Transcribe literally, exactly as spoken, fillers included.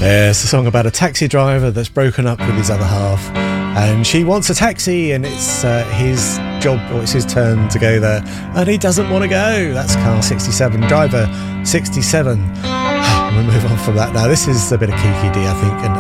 Yeah, it's a song about a taxi driver that's broken up with his other half, and she wants a taxi, and it's uh, his job, or it's his turn to go there, and he doesn't want to go. That's car sixty-seven, driver sixty-seven. We'll move on from that now. This is a bit of Kiki D, I think, and